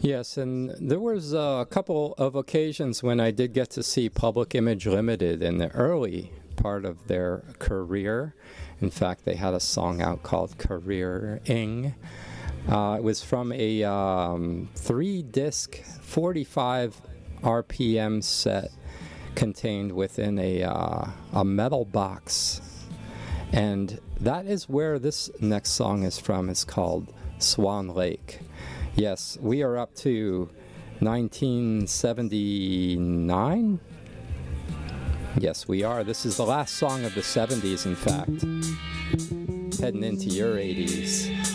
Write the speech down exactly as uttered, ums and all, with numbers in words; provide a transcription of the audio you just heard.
Yes, and there was a couple of occasions when I did get to see Public Image Limited in the early part of their career. In fact, they had a song out called Career-ing. Uh, it was from a um, three-disc, forty-five R P M set contained within a, uh, a metal box. And that is where this next song is from. It's called Swan Lake. Yes, we are up to nineteen seventy-nine. Yes, we are. This is the last song of the seventies, in fact. Heading into your eighties.